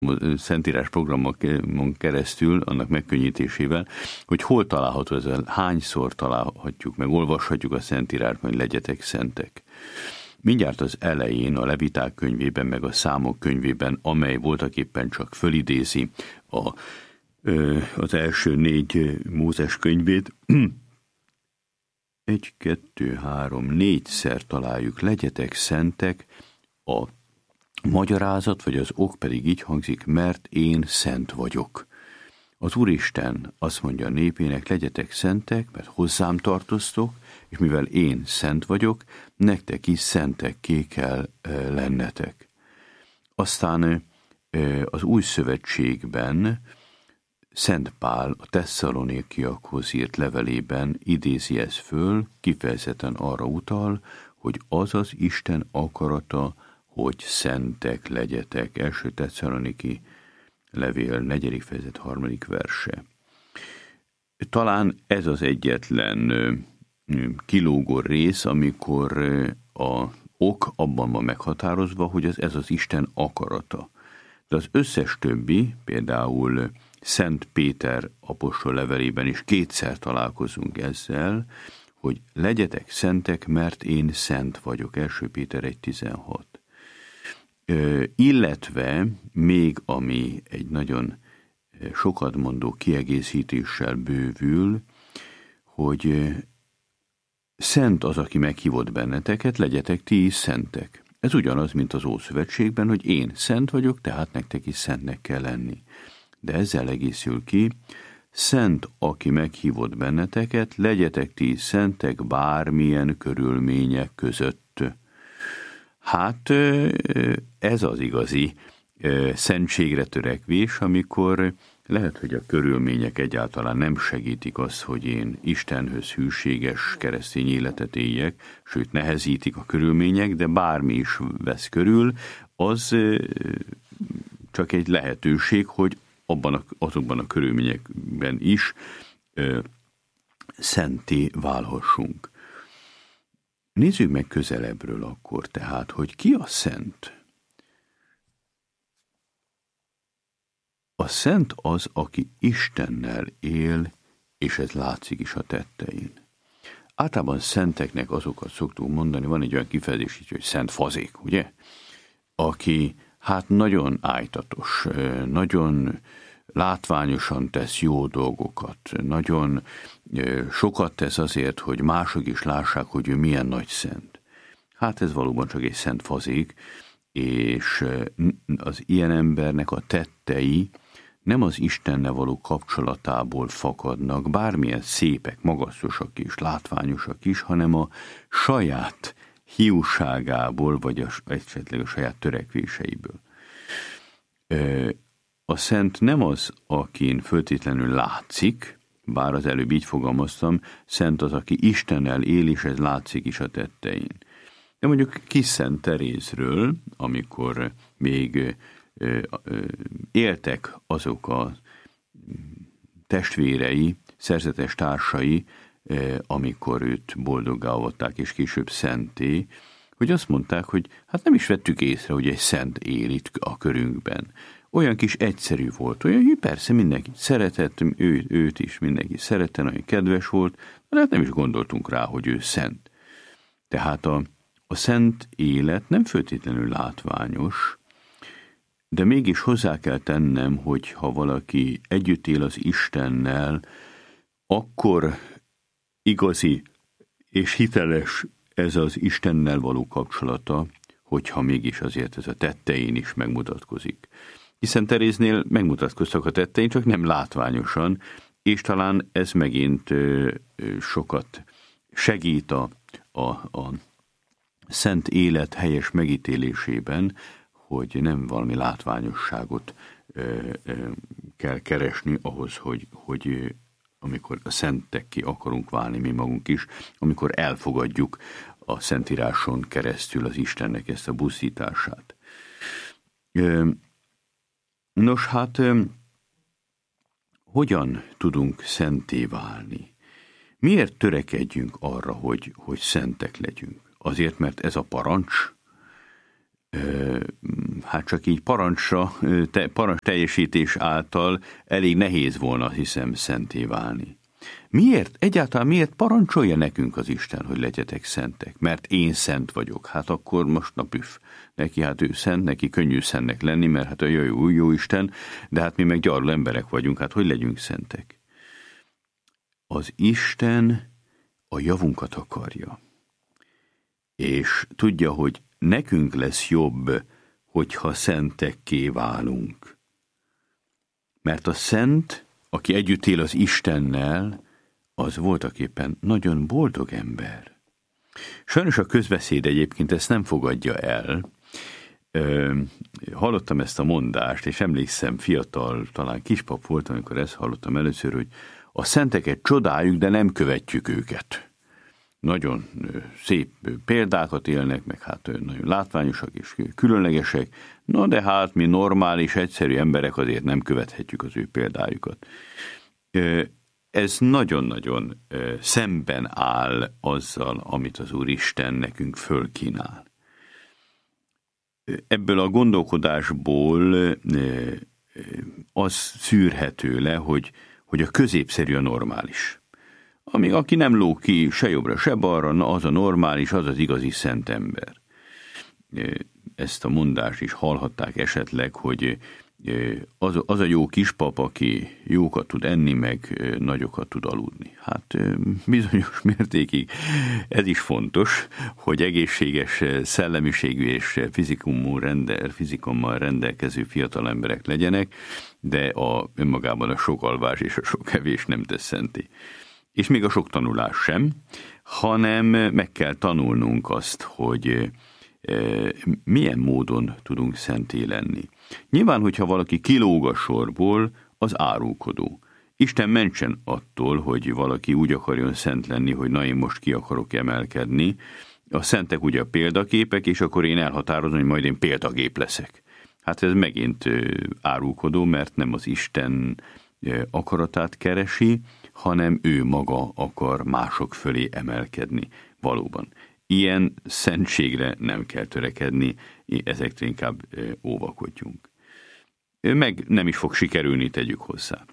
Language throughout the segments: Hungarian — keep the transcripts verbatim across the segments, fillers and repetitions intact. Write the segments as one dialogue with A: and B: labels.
A: szentírás programon keresztül, annak megkönnyítésével, hogy hol található ez, hányszor találhatjuk meg, olvashatjuk a Szentírásban, hogy legyetek szentek. Mindjárt az elején, a Leviták könyvében, meg a Számok könyvében, amely voltaképpen csak fölidézi a, az első négy Mózes könyvét, egy, kettő, három, négyszer találjuk, legyetek szentek, a magyarázat, vagy az ok pedig így hangzik, mert én szent vagyok. Az Úristen azt mondja a népének, legyetek szentek, mert hozzám tartoztok, és mivel én szent vagyok, nektek is szentekké kell lennetek. Aztán az Új Szövetségben Szent Pál a Tesszalonikiakhoz írt levelében idézi ezt föl, kifejezetten arra utal, hogy az az Isten akarata, hogy szentek legyetek. Első Tesszaloniki levél, negyedik fejezet, harmadik verse. Talán ez az egyetlen kilógó rész, amikor a ok abban van meghatározva, hogy ez, ez az Isten akarata. De az összes többi, például Szent Péter apostol levelében is kétszer találkozunk ezzel, hogy legyetek szentek, mert én szent vagyok. Első Péter egy tizenhat. Illetve még ami egy nagyon sokat mondó kiegészítéssel bővül, hogy szent az, aki meghívott benneteket, legyetek ti is szentek. Ez ugyanaz, mint az Ószövetségben, hogy én szent vagyok, tehát nektek is szentnek kell lenni. De ezzel egészül ki, szent, aki meghívott benneteket, legyetek ti is szentek bármilyen körülmények között. Hát ez az igazi szentségre törekvés, amikor lehet, hogy a körülmények egyáltalán nem segítik azt, hogy én Istenhöz hűséges keresztény életet éljek, sőt nehezítik a körülmények, de bármi is vesz körül, az csak egy lehetőség, hogy abban a, azokban a körülményekben is ö, szenté válhassunk. Nézzük meg közelebbről akkor tehát, hogy ki a szent? A szent az, aki Istennel él, és ez látszik is a tettein. Általában szenteknek azokat szoktunk mondani, van egy olyan kifejezés így, hogy szent fazék, ugye? Aki hát nagyon ájtatos, nagyon látványosan tesz jó dolgokat, nagyon sokat tesz azért, hogy mások is lássák, hogy ő milyen nagy szent. Hát ez valóban csak egy szent fazék, és az ilyen embernek a tettei nem az Istennel való kapcsolatából fakadnak, bármilyen szépek, magasztosak és látványosak is, hanem a saját hiúságából, vagy a, esetleg a saját törekvéseiből. A szent nem az, akin föltétlenül látszik, bár az előbb így fogalmaztam, szent az, aki Istennel él, és ez látszik is a tettein. De mondjuk Kis Szent Terézről, amikor még éltek azok a testvérei, szerzetes társai, amikor őt boldoggá avatták, és később szenté, hogy azt mondták, hogy hát nem is vettük észre, hogy egy szent él itt a körünkben. Olyan kis egyszerű volt, olyan, hogy persze mindenki szeretett, ő, őt is mindenki szerette, nagyon kedves volt, de hát nem is gondoltunk rá, hogy ő szent. Tehát a, a szent élet nem feltétlenül látványos, de mégis hozzá kell tennem, hogy ha valaki együtt él az Istennel, akkor igazi és hiteles ez az Istennel való kapcsolata, hogyha mégis azért ez a tettein is megmutatkozik. Hiszen Teréznél megmutatkoztak a tettein, csak nem látványosan, és talán ez megint ö, ö, sokat segít a, a, a szent élet helyes megítélésében, hogy nem valami látványosságot ö, ö, kell keresni ahhoz, hogy, hogy amikor a szentekké akarunk válni mi magunk is, amikor elfogadjuk a Szentíráson keresztül az Istennek ezt a buszítását. Nos, hát hogyan tudunk szenté válni? Miért törekedjünk arra, hogy, hogy szentek legyünk? Azért, mert ez a parancs, hát csak így parancsra, te, parancs teljesítés által elég nehéz volna, hiszem, szenté válni. Miért? Egyáltalán miért parancsolja nekünk az Isten, hogy legyetek szentek? Mert én szent vagyok. Hát akkor most na püf. Neki hát ő szent, neki könnyű szentnek lenni, mert hát a jó, jó, jó Isten, de hát mi meg gyarló emberek vagyunk, hát hogy legyünk szentek? Az Isten a javunkat akarja. És tudja, hogy nekünk lesz jobb, hogyha szentekké válunk. Mert a szent, aki együtt él az Istennel, az voltaképpen nagyon boldog ember. Sajnos a közbeszéd egyébként ezt nem fogadja el. Ö, hallottam ezt a mondást, és emlékszem, fiatal, talán kispap voltam, amikor ezt hallottam először, hogy a szenteket csodáljuk, de nem követjük őket. Nagyon szép példákat élnek, meg hát nagyon látványosak és különlegesek, na de hát mi normális, egyszerű emberek azért nem követhetjük az ő példájukat. Ez nagyon-nagyon szemben áll azzal, amit az Úristen nekünk fölkínál. Ebből a gondolkodásból az szűrhető le, hogy, hogy a középszerű a normális. Amíg aki nem lóg ki se jobbra, se balra, na az a normális, az az igazi szent ember. Ezt a mondást is hallhatták esetleg, hogy az, az a jó kispap, aki jókat tud enni, meg nagyokat tud aludni. Hát bizonyos mértékig ez is fontos, hogy egészséges szellemiségű és fizikummal, rendel, fizikummal rendelkező fiatal emberek legyenek, de a, önmagában a sok alvás és a sok evés nem tesz szenté. És még a sok tanulás sem, hanem meg kell tanulnunk azt, hogy milyen módon tudunk szenté lenni. Nyilván, hogyha valaki kilóg a sorból, az árulkodó. Isten mentsen attól, hogy valaki úgy akarjon szent lenni, hogy na én most ki akarok emelkedni. A szentek ugye a példaképek, és akkor én elhatározom, hogy majd én példagép leszek. Hát ez megint árulkodó, mert nem az Isten akaratát keresi, hanem ő maga akar mások fölé emelkedni. Valóban. Ilyen szentségre nem kell törekedni, ezektől inkább óvakodjunk. Meg nem is fog sikerülni, tegyük hozzá.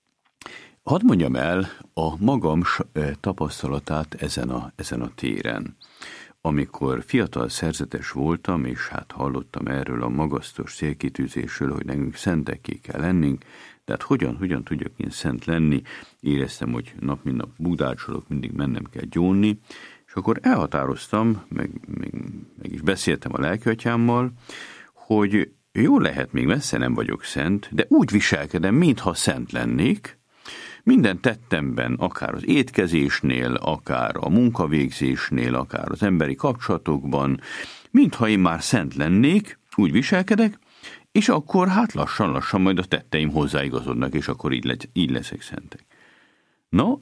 A: Hadd mondjam el a magam tapasztalatát ezen a, ezen a téren. Amikor fiatal szerzetes voltam, és hát hallottam erről a magasztos célkitűzésről, hogy nekünk szentekké kell lennünk, tehát hogyan, hogyan tudjak én szent lenni, éreztem, hogy nap mint nap budácsolok, mindig mennem kell gyónni, és akkor elhatároztam, meg, meg, meg is beszéltem a lelkiatyámmal, hogy jó lehet, még messze nem vagyok szent, de úgy viselkedem, mintha szent lennék, minden tettemben, akár az étkezésnél, akár a munkavégzésnél, akár az emberi kapcsolatokban, mintha én már szent lennék, úgy viselkedek, és akkor hát lassan-lassan majd a tetteim hozzáigazodnak, és akkor így, le, így leszek szentek. No,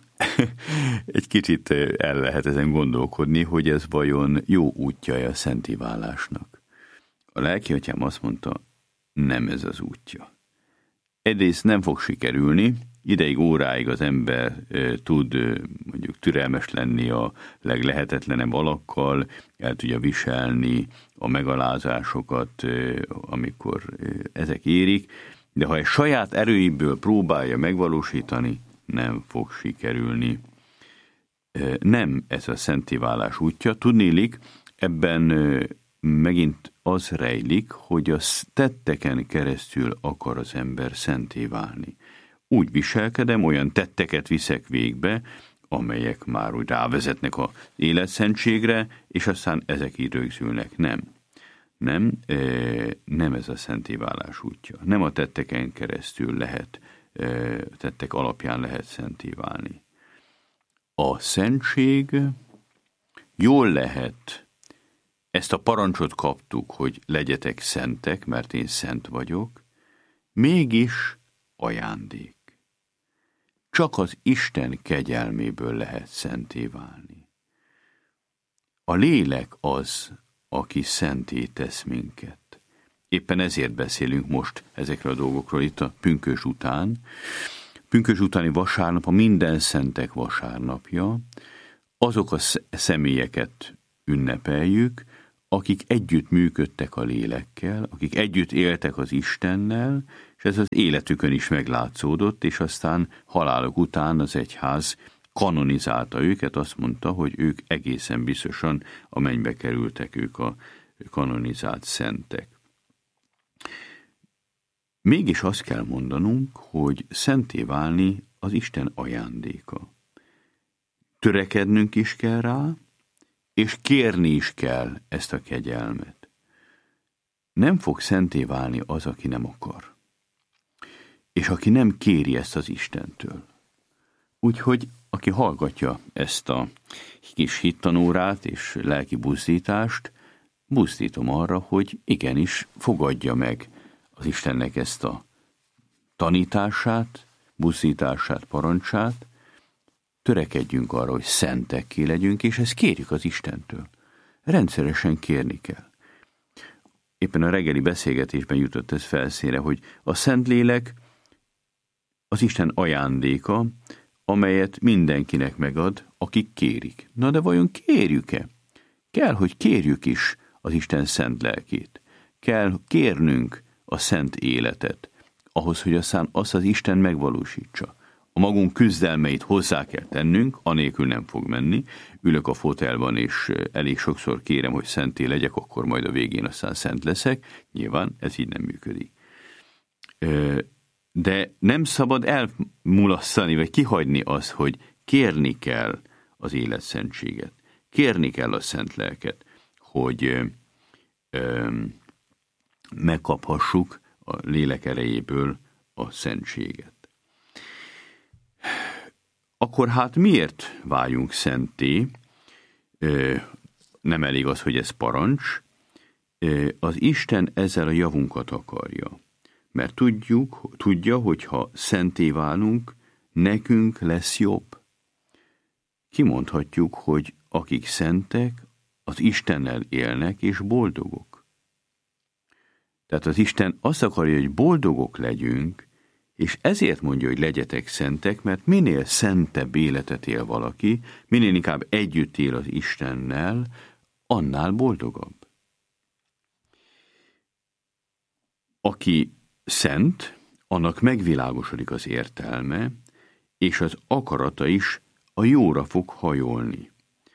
A: egy kicsit el lehet ezen gondolkodni, hogy ez vajon jó útja a szentiválásnak. A lelkiatyám azt mondta, nem ez az útja. Egyrészt nem fog sikerülni, ideig, óráig az ember e, tud e, mondjuk türelmes lenni a leglehetetlenebb alakkal, el tudja viselni a megalázásokat, e, amikor e, ezek érik, de ha egy saját erőiből próbálja megvalósítani, nem fog sikerülni. E, nem ez a szentiválás útja. Tudnélik, ebben e, megint az rejlik, hogy a tetteken keresztül akar az ember szenté válni. Úgy viselkedem, olyan tetteket viszek végbe, amelyek már úgy rávezetnek az életszentségre, és aztán ezek így rögzülnek. Nem. Nem, nem ez a szentéválás útja. Nem a tetteken keresztül lehet, tettek alapján lehet szenté válni. A szentség jól lehet, ezt a parancsot kaptuk, hogy legyetek szentek, mert én szent vagyok, mégis ajándék. Csak az Isten kegyelméből lehet szenté válni. A lélek az, aki szenté tesz minket. Éppen ezért beszélünk most ezekről a dolgokról itt a pünkösd után. Pünkösd utáni vasárnap a minden szentek vasárnapja. Azok a személyeket ünnepeljük, akik együtt működtek a lélekkel, akik együtt éltek az Istennel, és ez az életükön is meglátszódott, és aztán haláluk után az egyház kanonizálta őket, azt mondta, hogy ők egészen biztosan a mennybe kerültek, ők a kanonizált szentek. Mégis azt kell mondanunk, hogy szenté válni az Isten ajándéka. Törekednünk is kell rá, és kérni is kell ezt a kegyelmet. Nem fog szenté válni az, aki nem akar, és aki nem kéri ezt az Istentől. Úgyhogy aki hallgatja ezt a kis hittanórát és lelki buzdítást, buzdítom arra, hogy igenis fogadja meg az Istennek ezt a tanítását, buzdítását, parancsát, törekedjünk arra, hogy szentekké legyünk, és ezt kérjük az Istentől. Rendszeresen kérni kell. Éppen a reggeli beszélgetésben jutott ez felszínre, hogy a Szentlélek az Isten ajándéka, amelyet mindenkinek megad, akik kérik. Na de vajon kérjük-e? Kell, hogy kérjük is az Isten szent lelkét. Kell kérnünk a szent életet, ahhoz, hogy aztán azt az Isten megvalósítsa. A magunk küzdelmeit hozzá kell tennünk, anélkül nem fog menni. Ülök a fotelban, és elég sokszor kérem, hogy szenté legyek, akkor majd a végén aztán szent leszek. Nyilván ez így nem működik. De nem szabad elmulasztani, vagy kihagyni azt, hogy kérni kell az életszentséget. Kérni kell a szent lelket, hogy ö, ö, megkaphassuk a lélek erejéből a szentséget. Akkor hát miért váljunk szentté? Ö, nem elég az, hogy ez parancs. Ö, az Isten ezzel a javunkat akarja. Mert tudjuk, tudja, hogy ha szenté válunk, nekünk lesz jobb. Kimondhatjuk, hogy akik szentek, az Istennel élnek és boldogok. Tehát az Isten azt akarja, hogy boldogok legyünk, és ezért mondja, hogy legyetek szentek, mert minél szentebb életet él valaki, minél inkább együtt él az Istennel, annál boldogabb. Aki szent, annak megvilágosodik az értelme, és az akarata is a jóra fog hajolni.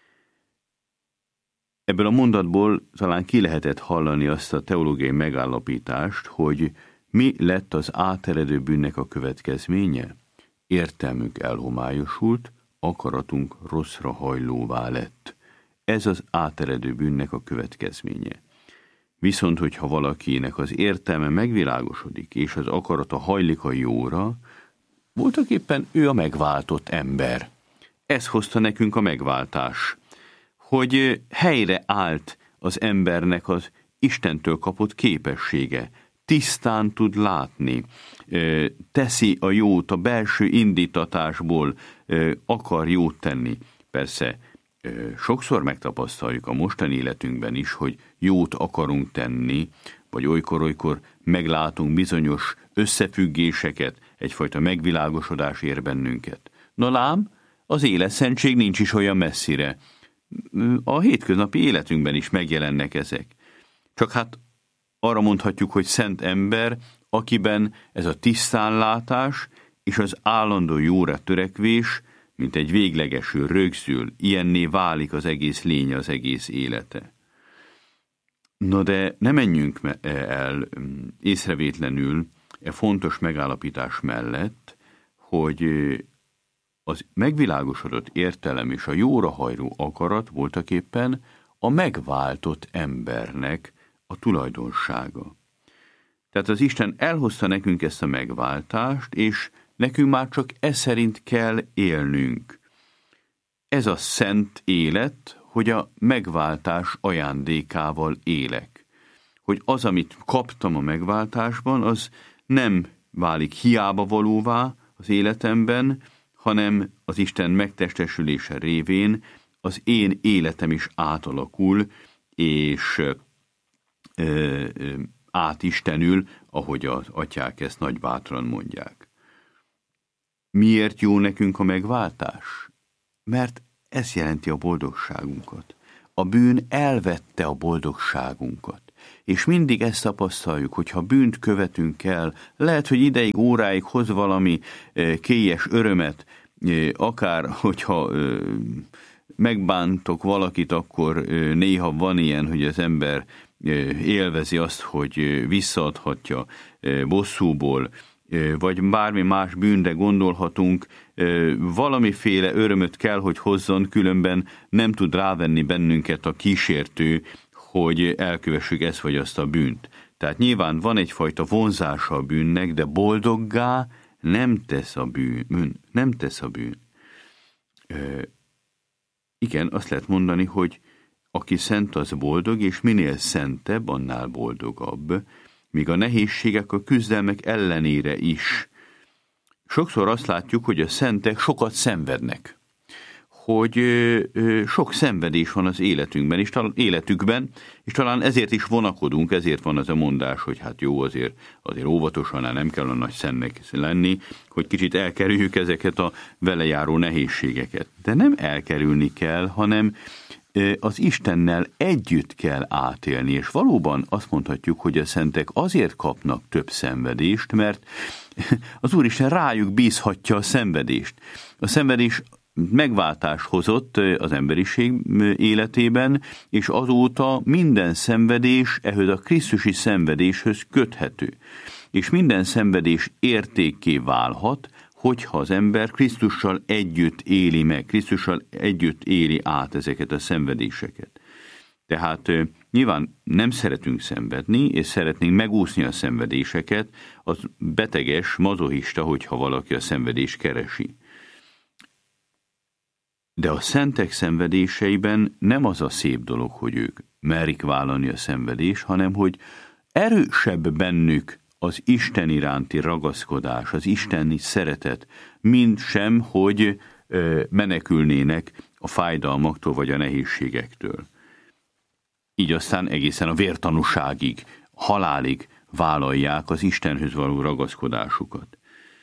A: Ebből a mondatból talán ki lehetett hallani azt a teológiai megállapítást, hogy mi lett az áteredő bűnnek a következménye? Értelmünk elhomályosult, akaratunk rosszra hajlóvá lett. Ez az áteredő bűnnek a következménye. Viszont, hogyha valakinek az értelme megvilágosodik, és az akarata hajlik a jóra, voltak éppen ő a megváltott ember. Ez hozta nekünk a megváltás, hogy helyre állt az embernek az Istentől kapott képessége, tisztán tud látni, teszi a jót, a belső indítatásból akar jót tenni. Persze, sokszor megtapasztaljuk a mostani életünkben is, hogy jót akarunk tenni, vagy olykor-olykor meglátunk bizonyos összefüggéseket, egyfajta megvilágosodás ér bennünket. Na lám, az életszentség nincs is olyan messzire. A hétköznapi életünkben is megjelennek ezek. Csak hát arra mondhatjuk, hogy szent ember, akiben ez a tisztánlátás és az állandó jóra törekvés, mint egy véglegesül rögzül, ilyenné válik az egész lénye, az egész élete. Na de ne menjünk el észrevétlenül e fontos megállapítás mellett, hogy az megvilágosodott értelem és a jóra hajló akarat voltaképpen a megváltott embernek a tulajdonsága. Tehát az Isten elhozta nekünk ezt a megváltást, és nekünk már csak e szerint kell élnünk. Ez a szent élet, hogy a megváltás ajándékával élek. Hogy az, amit kaptam a megváltásban, az nem válik hiába valóvá az életemben, hanem az Isten megtestesülése révén az én életem is átalakul, és ö, ö, átistenül, ahogy az atyák ezt nagybátran mondják. Miért jó nekünk a megváltás? Mert ez jelenti a boldogságunkat. a bűn elvette a boldogságunkat. És mindig ezt tapasztaljuk, hogyha bűnt követünk el, lehet, hogy ideig, óráig hoz valami kélyes örömet, akár hogyha megbántok valakit, akkor néha van ilyen, hogy az ember élvezi azt, hogy visszaadhatja bosszúból, vagy bármi más bűnre gondolhatunk, valamiféle örömöt kell, hogy hozzon, különben nem tud rávenni bennünket a kísértő, hogy elkövessük ezt vagy azt a bűnt. Tehát nyilván van egyfajta vonzása a bűnnek, de boldoggá nem tesz a bűn. Nem tesz a bűn. E, igen, azt lehet mondani, hogy aki szent, az boldog, és minél szentebb, annál boldogabb, míg a nehézségek, a küzdelmek ellenére is. Sokszor azt látjuk, hogy a szentek sokat szenvednek, hogy sok szenvedés van az életünkben, és talán életükben, és talán ezért is vonakodunk, ezért van az a mondás, hogy hát jó, azért, azért óvatosan, nem kell a nagy szentnek lenni, hogy kicsit elkerüljük ezeket a vele járó nehézségeket. De nem elkerülni kell, hanem az Istennel együtt kell átélni, és valóban azt mondhatjuk, hogy a szentek azért kapnak több szenvedést, mert az Úristen rájuk bízhatja a szenvedést. A szenvedés megváltás hozott az emberiség életében, és azóta minden szenvedés ehhez a krisztusi szenvedéshöz köthető. És minden szenvedés értékké válhat, hogyha az ember Krisztussal együtt éli meg, Krisztussal együtt éli át ezeket a szenvedéseket. Tehát nyilván nem szeretünk szenvedni, és szeretnénk megúszni a szenvedéseket, az beteges, mazochista, hogyha valaki a szenvedést keresi. De a szentek szenvedéseiben nem az a szép dolog, hogy ők merik vállalni a szenvedés, hanem hogy erősebb bennük az Isten iránti ragaszkodás, az isteni szeretet, mint sem, hogy menekülnének a fájdalmaktól vagy a nehézségektől. Így aztán egészen a vértanúságig, halálig vállalják az Istenhöz való ragaszkodásukat.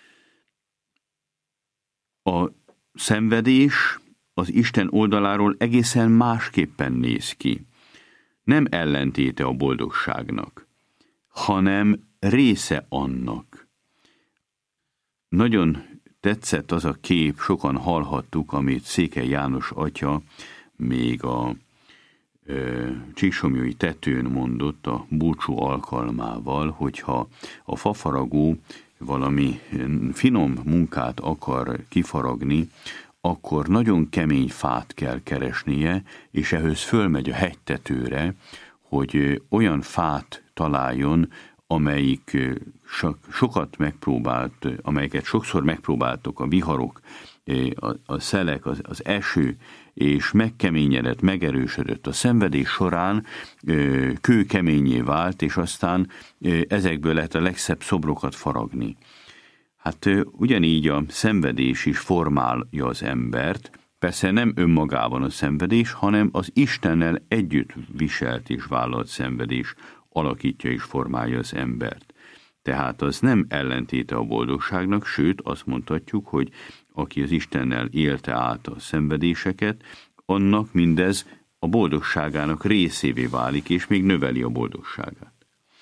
A: A szenvedés az Isten oldaláról egészen másképpen néz ki. Nem ellentéte a boldogságnak, hanem része annak. Nagyon tetszett az a kép, sokan hallhattuk, amit Székely János atya még a e, Csíksomlyói tetőn mondott a búcsú alkalmával, hogyha a fafaragó valami finom munkát akar kifaragni, akkor nagyon kemény fát kell keresnie, és ehhez fölmegy a hegytetőre, hogy olyan fát találjon, amelyik sokat megpróbált, amelyeket sokszor megpróbáltok a viharok, a, a szelek, az, az eső, és megkeményedett, megerősödött. A szenvedés során kőkeményé vált, és aztán ezekből lehet a legszebb szobrokat faragni. Hát ugyanígy a szenvedés is formálja az embert, persze nem önmagában a szenvedés, hanem az Istennel együtt viselt és vállalt szenvedés alakítja és formálja az embert. Tehát az nem ellentéte a boldogságnak, sőt azt mondhatjuk, hogy aki az Istennel élte át a szenvedéseket, annak mindez a boldogságának részévé válik, és még növeli a boldogságát.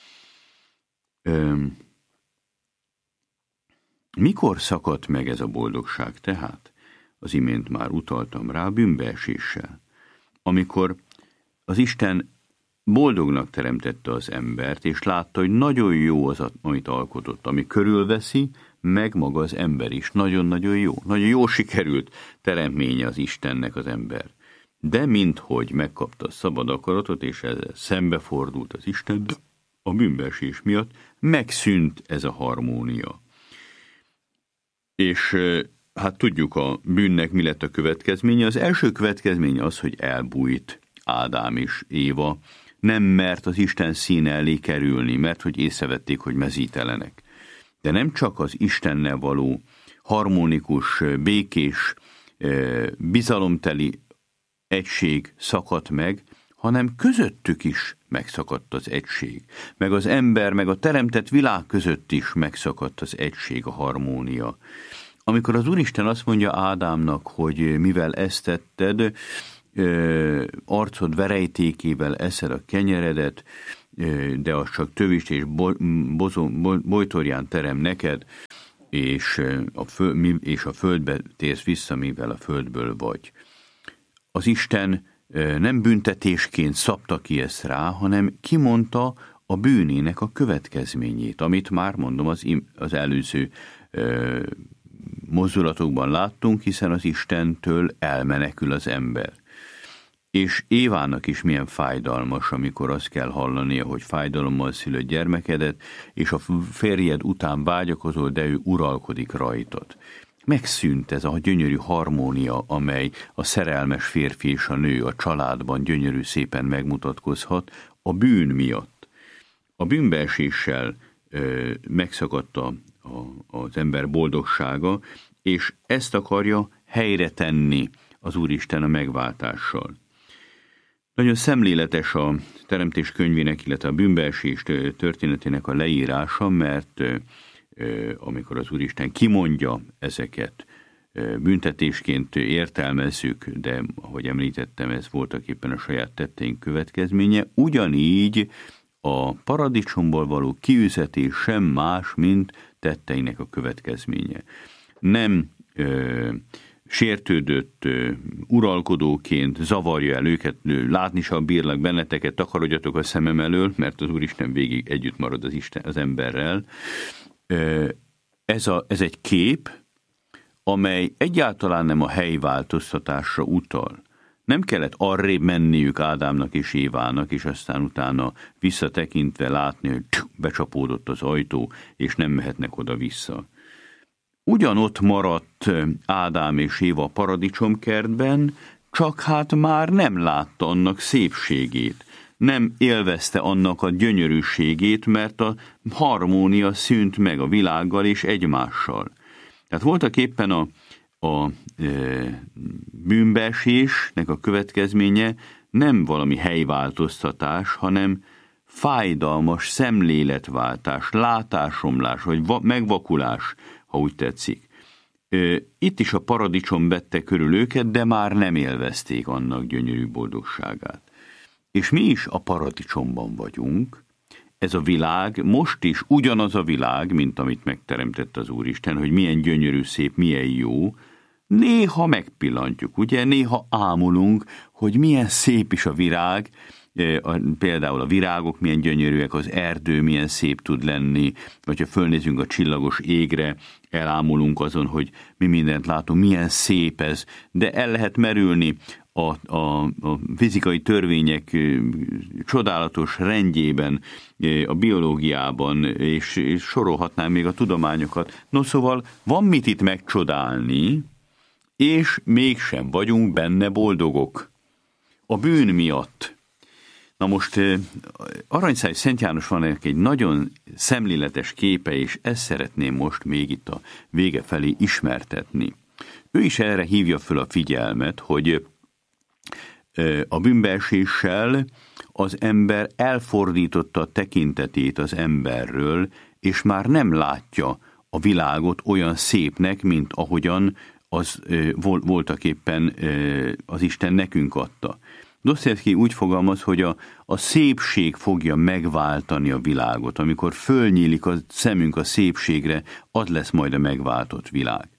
A: Üm, mikor szakadt meg ez a boldogság tehát? Az imént már utaltam rá, bűnbeeséssel. Amikor az Isten boldognak teremtette az embert, és látta, hogy nagyon jó az, amit alkotott, ami körülveszi, meg maga az ember is. Nagyon-nagyon jó. Nagyon jó sikerült teremtménye az Istennek az ember. De minthogy megkapta a szabad akaratot, és ezzel szembefordult az Isten, a bűnbeesés miatt megszűnt ez a harmónia. És hát tudjuk a bűnnek mi lett a következménye. Az első következménye az, hogy elbújt Ádám és Éva, nem mert az Isten színe elé kerülni, mert hogy észrevették, hogy mezítelenek. De nem csak az Istennel való harmonikus, békés, bizalomteli egység szakadt meg, hanem közöttük is megszakadt az egység. Meg az ember, meg a teremtett világ között is megszakadt az egység, a harmónia. Amikor az Úristen azt mondja Ádámnak, hogy mivel ezt tetted, arcod verejtékével eszed a kenyeredet, de az csak tövist és bojtorján terem neked, és a, föld, és a földbe térsz vissza, mivel a földből vagy. Az Isten nem büntetésként szabta ki ezt rá, hanem kimondta a bűnének a következményét, amit már mondom az, az előző ö, mozdulatokban láttunk, hiszen az Istentől elmenekül az ember. És Évának is milyen fájdalmas, amikor azt kell hallania, hogy fájdalommal szülött gyermekedet, és a férjed után vágyakozol, de ő uralkodik rajtad. Megszűnt ez a gyönyörű harmónia, amely a szerelmes férfi és a nő a családban gyönyörű szépen megmutatkozhat a bűn miatt. A bűnbeeséssel ö, megszakadt a, a, az ember boldogsága, és ezt akarja helyre tenni az Úristen a megváltással. Nagyon szemléletes a Teremtés könyvének, illetve a bűnbeesés történetének a leírása, mert amikor az Úristen kimondja ezeket, büntetésként értelmezzük, de ahogy említettem, ez voltak éppen a saját tetteink következménye, ugyanígy a paradicsomból való kiüzetés sem más, mint tetteinek a következménye. Nem ö, sértődött ö, uralkodóként zavarja el őket, látni sem bírlak benneteket, takarodjatok a szemem elől, mert az Úristen végig együtt marad az, Isten, az emberrel. Ö, ez, a, ez egy kép, amely egyáltalán nem a helyváltoztatásra utal. Nem kellett arrébb menniük Ádámnak és Évának, és aztán utána visszatekintve látni, hogy becsapódott az ajtó, és nem mehetnek oda-vissza. Ugyanott maradt Ádám és Éva a paradicsomkertben, csak hát már nem látta annak szépségét. Nem élvezte annak a gyönyörűségét, mert a harmónia szűnt meg a világgal és egymással. Tehát voltak éppen a a e, bűnbeesésnek a következménye nem valami helyváltoztatás, hanem fájdalmas szemléletváltás, látásomlás, vagy va- megvakulás, ha úgy tetszik. E, itt is a paradicsom vette körül őket, de már nem élvezték annak gyönyörű boldogságát. És mi is a paradicsomban vagyunk. Ez a világ most is ugyanaz a világ, mint amit megteremtett az Úristen, hogy milyen gyönyörű, szép, milyen jó. Néha megpillantjuk, ugye? Néha ámulunk, hogy milyen szép is a virág, például a virágok milyen gyönyörűek, az erdő milyen szép tud lenni, vagy ha fölnézünk a csillagos égre, elámulunk azon, hogy mi mindent látunk, milyen szép ez, de el lehet merülni a, a, a fizikai törvények csodálatos rendjében, a biológiában, és, és sorolhatnám még a tudományokat. No, szóval van mit itt megcsodálni, és mégsem vagyunk benne boldogok. A bűn miatt. Na most Aranyszáj Szent János van egy nagyon szemléletes képe, és ezt szeretném most még itt a vége felé ismertetni. Ő is erre hívja föl a figyelmet, hogy a bűnbeeséssel az ember elfordította a tekintetét az emberről, és már nem látja a világot olyan szépnek, mint ahogyan az voltak éppen az Isten nekünk adta. Dostoyevsky úgy fogalmaz, hogy a, a szépség fogja megváltani a világot. Amikor fölnyílik a szemünk a szépségre, az lesz majd a megváltott világ.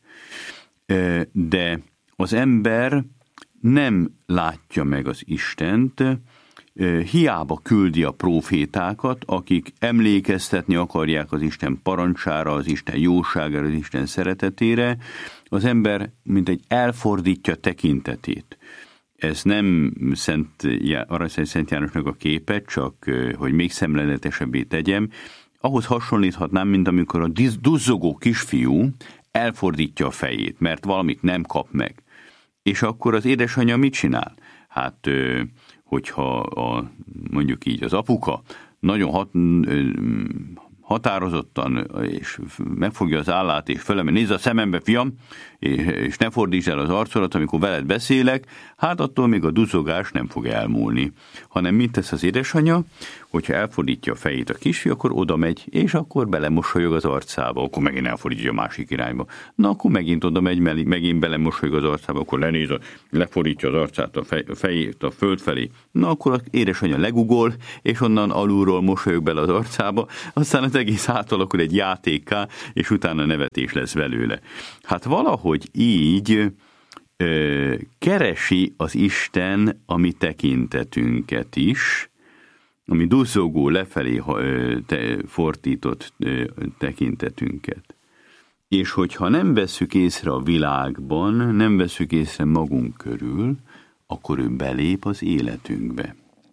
A: De az ember nem látja meg az Istent, hiába küldi a prófétákat, akik emlékeztetni akarják az Isten parancsára, az Isten jóságára, az Isten szeretetére, az ember mint egy elfordítja tekintetét. Ez nem Szent, Aranyszáj Szent Jánosnak a képe, csak hogy még szemléletesebbé tegyem. Ahhoz hasonlíthatnám, mint amikor a duzzogó kisfiú elfordítja a fejét, mert valamit nem kap meg. És akkor az édesanyja mit csinál? Hát, hogyha a, mondjuk így az apuka nagyon hat, határozottan, és megfogja az állát, és fölemel, nézd a szemembe, fiam, és ne fordítsd el az arcodat, amikor veled beszélek, hát attól még a duzzogás nem fog elmúlni. Hanem mit tesz az édesanyja, hogyha elfordítja a fejét a kisfiú, akkor oda megy, és akkor belemosolyog az arcába, akkor megint elfordítja a másik irányba. Na, akkor megint oda megy, megint belemosolyog az arcába, akkor lenéz, a, lefordítja az arcát a, fej, a fejét a föld felé. Na, akkor az édesanyja legugol, és onnan alulról mosolyog bele az arcába, aztán az egész átalakul egy játékká, és utána nevetés lesz belőle. Hát valahogy így ö, keresi az Isten a mi tekintetünket is, ami duzzogó lefelé ö, te, fordított ö, tekintetünket. És hogyha nem vesszük észre a világban, nem vesszük észre magunk körül, akkor ő belép az életünkbe.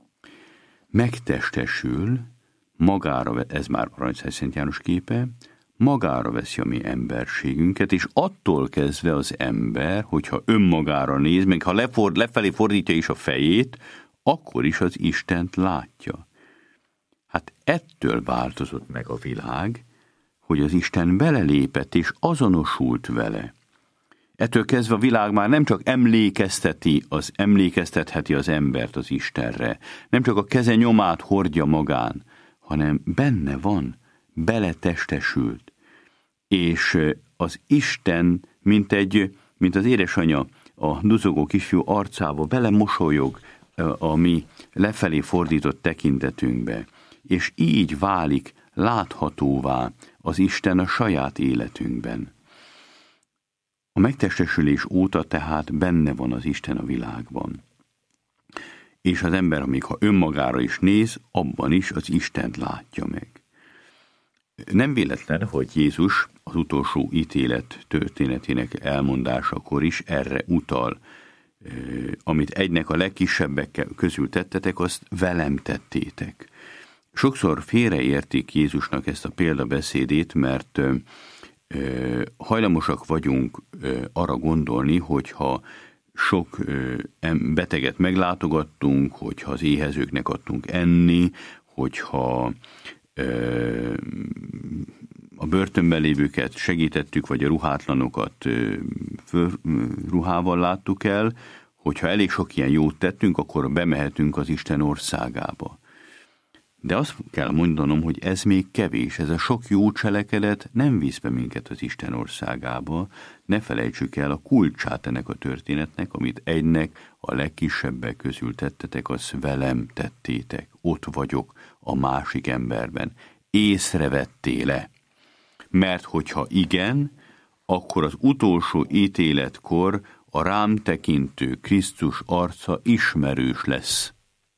A: Megtestesül, magára, ez már Aranyszál Szent János képe, magára veszi a mi emberségünket, és attól kezdve az ember, hogyha önmagára néz, meg ha leford, lefelé fordítja is a fejét, akkor is az Istent látja. Hát ettől változott meg a világ, hogy az Isten belelépett és azonosult vele. Ettől kezdve a világ már nem csak emlékezteti, az emlékeztetheti az embert az Istenre, nem csak a keze nyomát hordja magán, hanem benne van, beletestesült. És az Isten, mint, egy, mint az édesanyja a duzzogó kisfiú arcába belemosolyog a mi lefelé fordított tekintetünkbe, és így válik láthatóvá az Isten a saját életünkben. A megtestesülés óta tehát benne van az Isten a világban. És az ember, amíg ha önmagára is néz, abban is az Istent látja meg. Nem véletlen, hogy Jézus az utolsó ítélet történetének elmondásakor is erre utal, amit egynek a legkisebbek közül tettetek, azt velem tettétek. Sokszor félreértik Jézusnak ezt a példabeszédét, mert hajlamosak vagyunk arra gondolni, hogyha sok beteget meglátogattunk, hogyha az éhezőknek adtunk enni, hogyha a börtönben lévőket segítettük, vagy a ruhátlanokat ruhával láttuk el, hogyha elég sok ilyen jót tettünk, akkor bemehetünk az Isten országába. De azt kell mondanom, hogy ez még kevés, ez a sok jó cselekedet nem visz be minket az Isten országába, ne felejtsük el a kulcsát ennek a történetnek, amit egynek a legkisebbek közül tettetek, azt velem tettétek, ott vagyok a másik emberben, észrevettél-e? Mert hogyha igen, akkor az utolsó ítéletkor a rám tekintő Krisztus arca ismerős lesz.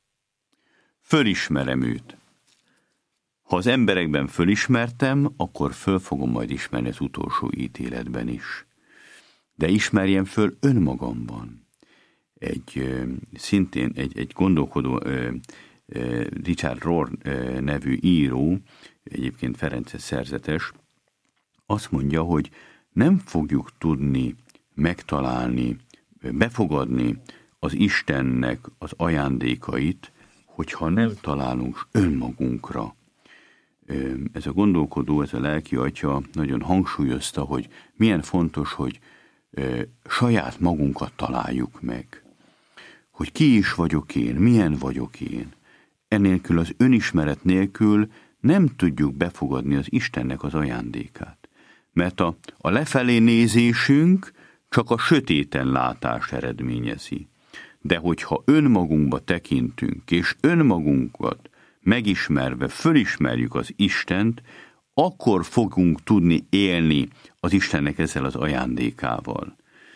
A: Fölismerem őt. Ha az emberekben fölismertem, akkor föl fogom majd ismerni az utolsó ítéletben is. De ismerjem föl önmagamban. Egy szintén egy, egy gondolkodó Richard Rohr nevű író, egyébként ferences szerzetes, azt mondja, hogy nem fogjuk tudni megtalálni, befogadni az Istennek az ajándékait, hogyha nem találunk önmagunkra. Ez a gondolkodó, ez a lelki atya nagyon hangsúlyozta, hogy milyen fontos, hogy saját magunkat találjuk meg. Hogy ki is vagyok én, milyen vagyok én. Ennélkül, az önismeret nélkül nem tudjuk befogadni az Istennek az ajándékát. Mert a, a lefelé nézésünk csak a sötéten látást eredményezi. De hogyha önmagunkba tekintünk, és önmagunkat megismerve fölismerjük az Istent, akkor fogunk tudni élni az Istennek ezzel az ajándékával.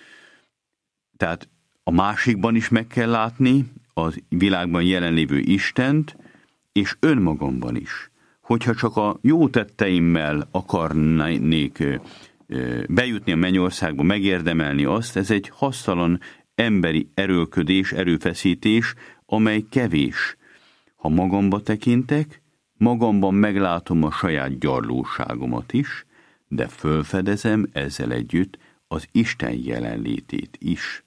A: Tehát a másikban is meg kell látni az világban jelenlévő Istent, és önmagamban is. Hogyha csak a jó tetteimmel akarnék bejutni a mennyországba, megérdemelni azt, ez egy hasztalan emberi erőlködés, erőfeszítés, amely kevés. Ha magamba tekintek, magamban meglátom a saját gyarlóságomat is, de fölfedezem ezzel együtt az Isten jelenlétét is.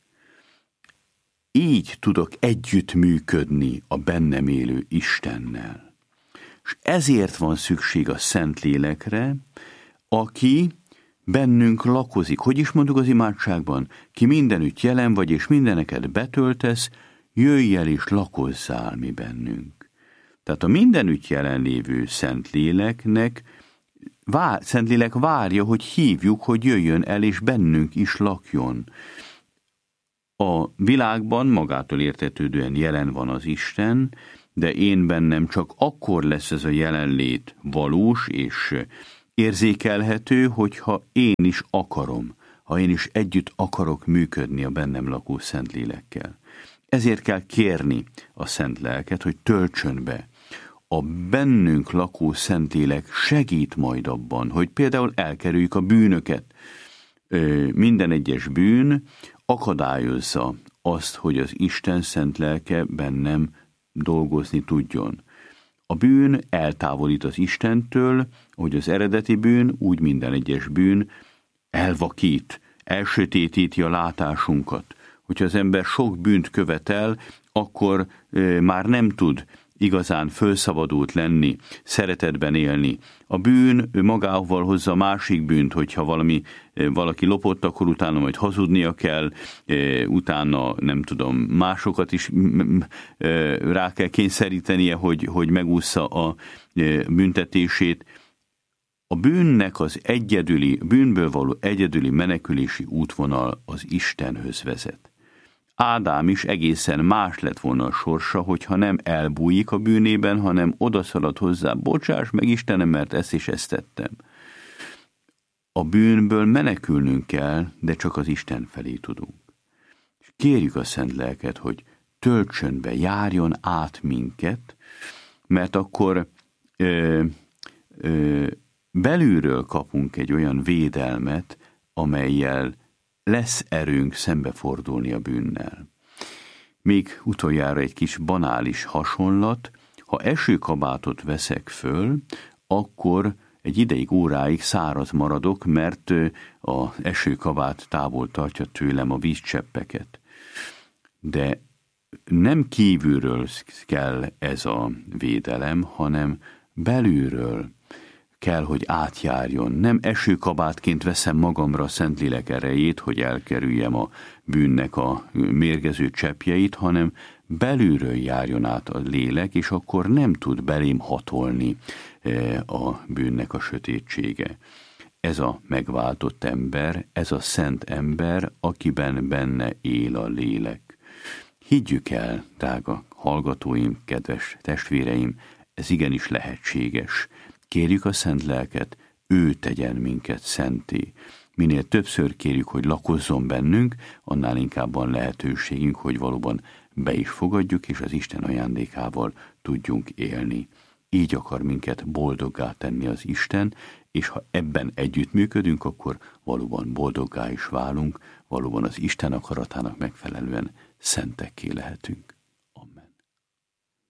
A: Így tudok együttműködni a bennem élő Istennel. és ezért van szükség a Szentlélekre, aki bennünk lakozik. Hogy is mondjuk az imádságban? Ki mindenütt jelen vagy, és mindeneket betöltesz, jöjj el és lakozzál mi bennünk. Tehát a mindenütt jelenlévő Szentléleknek, vár, Szentlélek várja, hogy hívjuk, hogy jöjjön el, és bennünk is lakjon. A világban magától értetődően jelen van az Isten, de én bennem csak akkor lesz ez a jelenlét valós és érzékelhető, hogyha én is akarom, ha én is együtt akarok működni a bennem lakó Szentlélekkel. Ezért kell kérni a Szent Lelket, hogy töltsön be. A bennünk lakó Szentlélek segít majd abban, hogy például elkerüljük a bűnöket. Minden egyes bűn akadályozza azt, hogy az Isten szent lelke bennem dolgozni tudjon. A bűn eltávolít az Istentől, hogy az eredeti bűn, úgy minden egyes bűn elvakít, elsötétíti a látásunkat. Hogyha az ember sok bűnt követel, akkor e, már nem tud igazán fölszabadult lenni, szeretetben élni. A bűn magával hozza a másik bűnt, hogyha valami, valaki lopott, akkor utána majd hazudnia kell, utána nem tudom, másokat is rá kell kényszerítenie, hogy, hogy megússza a büntetését. A bűnnek az egyedüli, bűnből való egyedüli menekülési útvonal az Istenhöz vezet. Ádám is egészen más lett volna a sorsa, hogyha nem elbújik a bűnében, hanem odaszalad hozzá, bocsáss meg Istenem, mert ezt és ezt tettem. A bűnből menekülnünk kell, de csak az Isten felé tudunk. És kérjük a Szent Lelket, hogy töltsön be, járjon át minket, mert akkor ö, ö, belülről kapunk egy olyan védelmet, amellyel lesz erőnk szembefordulni a bűnnel. Még utoljára egy kis banális hasonlat, ha esőkabátot veszek föl, akkor egy ideig, óráig száraz maradok, mert az esőkabát távol tartja tőlem a vízcseppeket. De nem kívülről kell ez a védelem, hanem belülről kell, hogy átjárjon. Nem esőkabátként veszem magamra a Szentlélek erejét, hogy elkerüljem a bűnnek a mérgező cseppjeit, hanem belülről járjon át a lélek, és akkor nem tud belém hatolni a bűnnek a sötétsége. Ez a megváltott ember, ez a szent ember, akiben benne él a lélek. Higgyük el, drága hallgatóim, kedves testvéreim, ez igenis lehetséges. Kérjük a Szent Lelket, ő tegyen minket szenté. Minél többször kérjük, hogy lakozzon bennünk, annál inkább van lehetőségünk, hogy valóban be is fogadjuk, és az Isten ajándékával tudjunk élni. Így akar minket boldoggá tenni az Isten, és ha ebben együttműködünk, akkor valóban boldoggá is válunk, valóban az Isten akaratának megfelelően szentekké lehetünk.